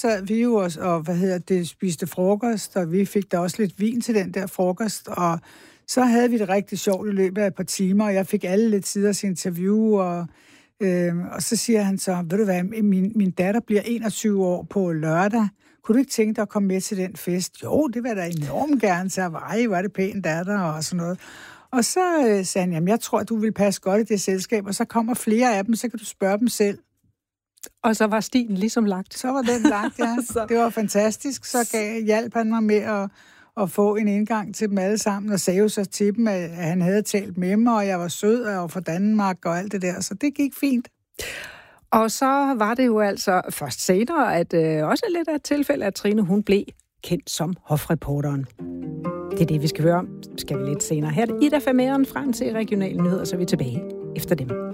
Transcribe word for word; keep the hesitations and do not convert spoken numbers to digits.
sad vi jo også, og hvad hedder det, spiste frokost, og vi fik da også lidt vin til den der frokost, og så havde vi det rigtig sjovt i løbet af et par timer, og jeg fik alle lidt siders interview, og, øh, og så siger han så, ved du hvad, min, min datter bliver enogtyve år på lørdag. Kunne du ikke tænke dig at komme med til den fest? Jo, det var da enormt gerne, så ej, var det pæn datter, og sådan noget. Og så øh, sagde han, jamen jeg tror, du vil passe godt i det selskab, og så kommer flere af dem, så kan du spørge dem selv. Og så var stien ligesom lagt. Så var den lagt, ja. Det var fantastisk. Så gav, hjalp han mig med at, at få en indgang til dem alle sammen, og sagde jo så til dem, at han havde talt med mig, og jeg var sød, og fra Danmark, og alt det der. Så det gik fint. Og så var det jo altså først senere, at øh, også lidt af et tilfælde, at Trine, hun blev kendt som hofreporteren. Det er det, vi skal høre om. Skal vi lidt senere. Her er det Ida Fameren frem til regionale nyheder, så er vi tilbage efter dem.